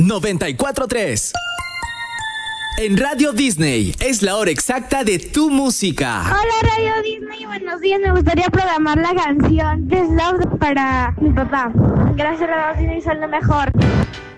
94.3. En Radio Disney es la hora exacta de tu música. Hola Radio Disney, buenos días. Me gustaría programar la canción de Love para mi papá. Gracias Radio Disney, son lo mejor.